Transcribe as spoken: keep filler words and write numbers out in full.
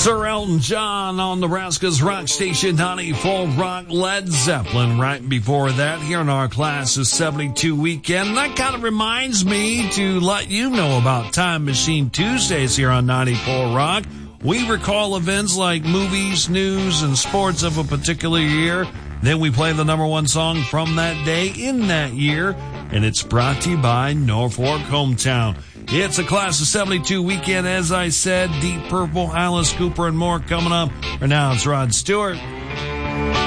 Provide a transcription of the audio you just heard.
Sir Elton John on Nebraska's rock station ninety-four Rock. Led Zeppelin right before that here in our Class of seventy-two weekend. That kind of reminds me to let you know about Time Machine Tuesdays here on ninety-four Rock. We recall events like movies, news, and sports of a particular year. Then we play the number one song from that day in that year, and it's brought to you by Norfolk Hometown. It's a Class of seventy-two weekend, as I said. Deep Purple, Alice Cooper, and more coming up. For now, it's Rod Stewart.